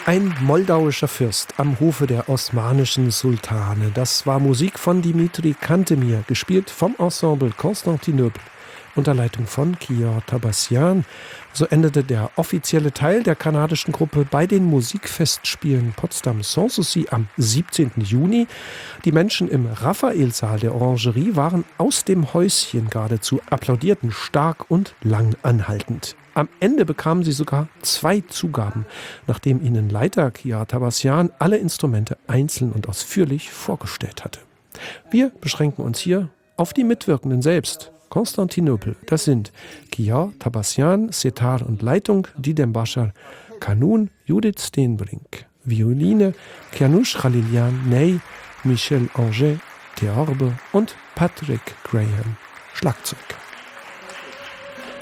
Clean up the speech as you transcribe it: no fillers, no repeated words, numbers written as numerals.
Ein moldauischer Fürst am Hofe der osmanischen Sultane. Das war Musik von Dimitri Cantemir, gespielt vom Ensemble Konstantinopel unter Leitung von Kiar Tabassian. So endete der offizielle Teil der kanadischen Gruppe bei den Musikfestspielen Potsdam Sanssouci am 17. Juni. Die Menschen im Raphaelsaal der Orangerie waren aus dem Häuschen geradezu, applaudierten stark und lang anhaltend. Am Ende bekamen sie sogar 2 Zugaben, nachdem ihnen Leiter Kiar Tabassian alle Instrumente einzeln und ausführlich vorgestellt hatte. Wir beschränken uns hier auf die Mitwirkenden selbst. Konstantinopel, das sind Kiar Tabassian, Setar und Leitung, Didem Bashar, Kanun, Judith Steenbrink, Violine, Kianush Khalilian, Ney, Michel Anger, Theorbe und Patrick Graham, Schlagzeug.